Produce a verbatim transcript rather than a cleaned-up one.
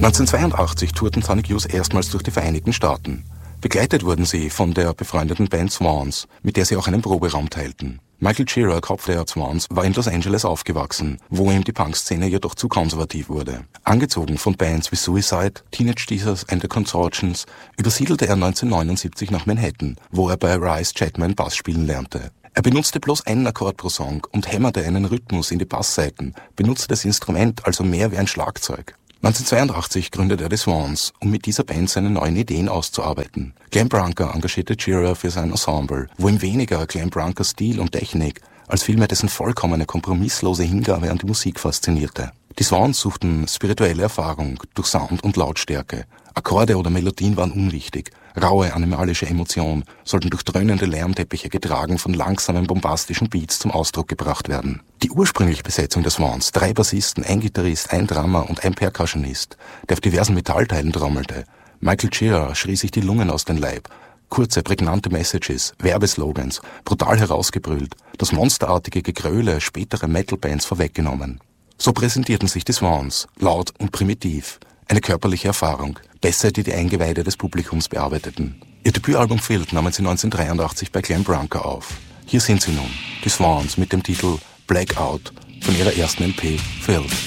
neunzehnhundertzweiundachtzig tourten Sonic Youth erstmals durch die Vereinigten Staaten. Begleitet wurden sie von der befreundeten Band Swans, mit der sie auch einen Proberaum teilten. Michael Gira, Kopf der Swans, war in Los Angeles aufgewachsen, wo ihm die Punkszene jedoch zu konservativ wurde. Angezogen von Bands wie Suicide, Teenage Jesus and the Consortions, übersiedelte er neunzehnhundertneunundsiebzig nach Manhattan, wo er bei Rice Chapman Bass spielen lernte. Er benutzte bloß einen Akkord pro Song und hämmerte einen Rhythmus in die Basssaiten, benutzte das Instrument also mehr wie ein Schlagzeug. neunzehnhundertzweiundachtzig gründete er die Swans, um mit dieser Band seine neuen Ideen auszuarbeiten. Glenn Branca engagierte Gira für sein Ensemble, wo ihm weniger Glenn Brancas Stil und Technik, als vielmehr dessen vollkommene, kompromisslose Hingabe an die Musik faszinierte. Die Swans suchten spirituelle Erfahrung durch Sound und Lautstärke. Akkorde oder Melodien waren unwichtig. Raue, animalische Emotionen sollten durch dröhnende Lärmteppiche getragen von langsamen, bombastischen Beats zum Ausdruck gebracht werden. Die ursprüngliche Besetzung der Swans, drei Bassisten, ein Gitarrist, ein Drummer und ein Percussionist, der auf diversen Metallteilen trommelte. Michael Gira schrie sich die Lungen aus dem Leib. Kurze, prägnante Messages, Werbeslogans, brutal herausgebrüllt, das monsterartige Gegröle späterer Metal-Bands vorweggenommen. So präsentierten sich die Swans, laut und primitiv. Eine körperliche Erfahrung, Bässe, die die Eingeweide des Publikums bearbeiteten. Ihr Debütalbum Filled nahmen sie neunzehnhundertdreiundachtzig bei Glenn Branca auf. Hier sind sie nun, die Swans mit dem Titel Blackout von ihrer ersten L P Filled.